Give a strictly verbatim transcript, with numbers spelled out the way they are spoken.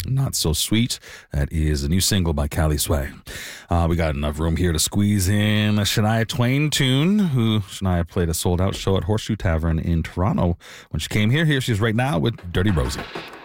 Not So Sweet. That is a new single by Callie Sway. Uh, we got enough room here to squeeze in a Shania Twain tune, who Shania played a sold-out show at Horseshoe Tavern in Toronto when she came here. Here she is right now with Dirty Rosie.